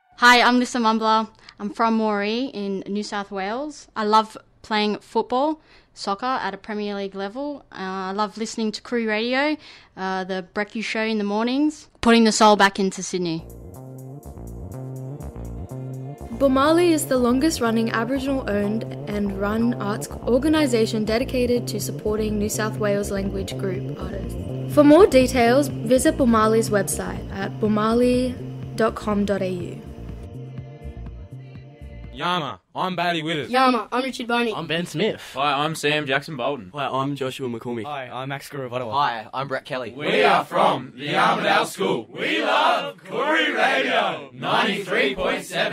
Hi, I'm Lisa Mumbler. I'm from Moree in New South Wales. I love playing football, soccer at a Premier League level. I love listening to Crew Radio, the Brecky Show in the mornings, putting the soul back into Sydney. Boomali is the longest-running Aboriginal-owned and run arts organisation dedicated to supporting New South Wales language group artists. For more details, visit Boomali's website at boomali.com.au. Yama, I'm Bailey Withers. Yama, I'm Richard Boney. I'm Ben Smith. Hi, I'm Sam Jackson Bolton. Hi, I'm Joshua McCormick. Hi, I'm Max Garavatawa. Hi, I'm Brett Kelly. We are from the Armadale School. We love Corey Radio 93.7.